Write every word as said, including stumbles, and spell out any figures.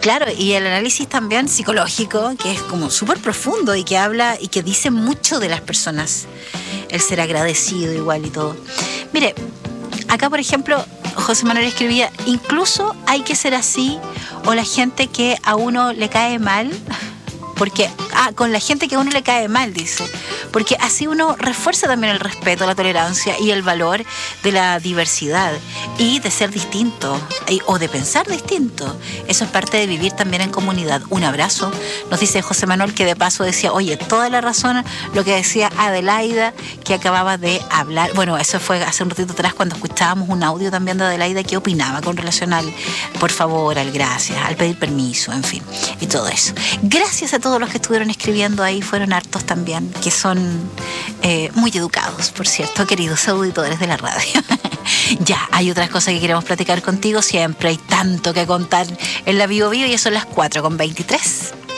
Claro, y el análisis también psicológico, que es como súper profundo y que habla y que dice mucho de las personas. El ser agradecido igual y todo. Mire, acá por ejemplo, José Manuel escribía, incluso hay que ser así, o la gente que a uno le cae mal, porque ah, con la gente que a uno le cae mal, dice, porque así uno refuerza también el respeto, la tolerancia y el valor de la diversidad y de ser distinto o de pensar distinto. Eso es parte de vivir también en comunidad. Un abrazo, nos dice José Manuel, que de paso decía, oye, toda la razón lo que decía Adelaida, que acababa de hablar. Bueno, eso fue hace un ratito atrás cuando escuchábamos un audio también de Adelaida que opinaba con relación al por favor, al gracias, al pedir permiso, en fin, y todo eso. Gracias a todos los que estuvieron escribiendo ahí, fueron hartos también, que son eh, muy educados, por cierto, queridos auditores de la radio. Ya, hay otras cosas que queremos platicar contigo, siempre hay tanto que contar en la Bio Bio y son las cuatro con veintitrés.